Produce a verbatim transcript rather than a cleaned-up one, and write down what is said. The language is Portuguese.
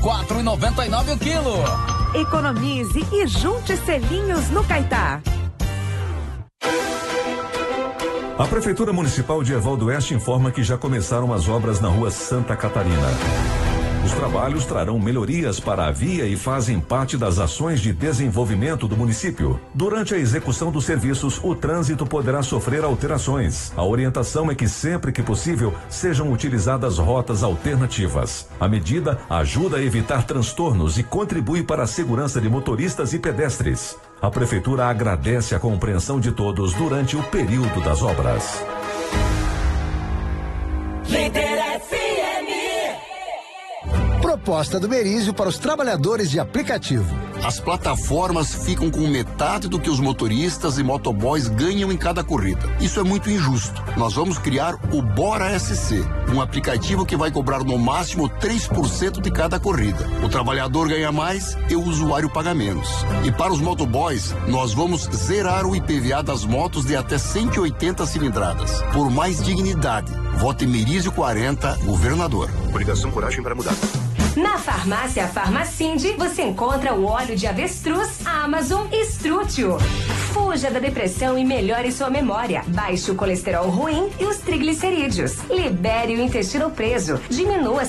quatro e noventa e nove o quilo. Economize e junte selinhos no Caetá. A Prefeitura Municipal de Erval do Oeste informa que já começaram as obras na rua Santa Catarina. Os trabalhos trarão melhorias para a via e fazem parte das ações de desenvolvimento do município. Durante a execução dos serviços, o trânsito poderá sofrer alterações. A orientação é que sempre que possível sejam utilizadas rotas alternativas. A medida ajuda a evitar transtornos e contribui para a segurança de motoristas e pedestres. A Prefeitura agradece a compreensão de todos durante o período das obras. Líder F M. Proposta do Berizio para os trabalhadores de aplicativo. As plataformas ficam com metade do que os motoristas e motoboys ganham em cada corrida. Isso é muito injusto. Nós vamos criar o Bora S C, um aplicativo que vai cobrar no máximo três por cento de cada corrida. O trabalhador ganha mais e o usuário paga menos. E para os motoboys, nós vamos zerar o I P V A das motos de até cento e oitenta cilindradas. Por mais dignidade, vote Merizio quarenta, governador. Coligação Coragem para Mudar. Na farmácia Farmacinde, você encontra o óleo de avestruz, Amazon e Strútil. Fuja da depressão e melhore sua memória. Baixe o colesterol ruim e os triglicerídeos. Libere o intestino preso. Diminua